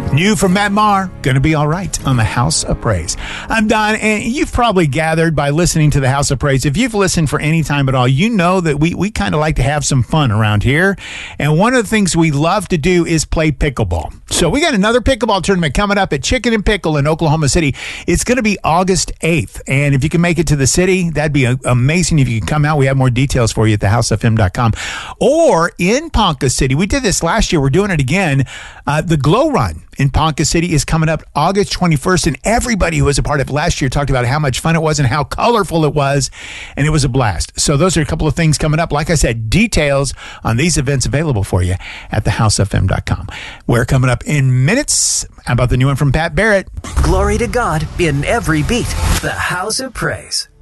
New from Matt Maher, Gonna Be All Right on the House of Praise. I'm Don, and you've probably gathered by listening to the House of Praise. If you've listened for any time at all, you know that we kind of like to have some fun around here. And one of the things we love to do is play pickleball. So we got another pickleball tournament coming up at Chicken and Pickle in Oklahoma City. It's going to be August 8th. And if you can make it to the city, that'd be amazing if you can come out. We have more details for you at thehousefm.com. Or in Ponca City, we did this last year. We're doing it again. The Glow Run in Ponca City is coming up August 21st, and everybody who was a part of it last year talked about how much fun it was and how colorful it was, and it was a blast. So those are a couple of things coming up. Like I said, details on these events available for you at thehousefm.com. We're coming up in minutes. How about the new one from Pat Barrett? Glory to God in every beat. The House of Praise.